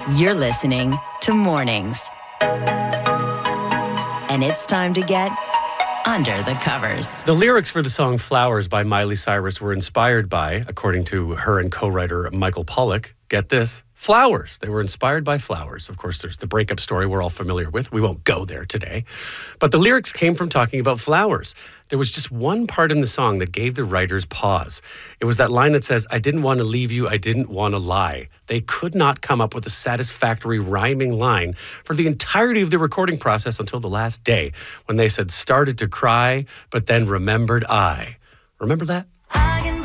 You're listening to Mornings. And it's time to get under the covers. The lyrics for the song Flowers by Miley Cyrus were inspired by, according to her and co-writer Michael Pollock, get this, flowers. They were inspired by flowers. Of course, there's the breakup story we're all familiar with. We won't go there today. But the lyrics came from talking about flowers. There was just one part in the song that gave the writers pause. It was that line that says, I didn't want to leave you, I didn't want to lie. They could not come up with a satisfactory rhyming line for the entirety of the recording process until the last day, when they said, started to cry, but then remembered I. Remember that? I can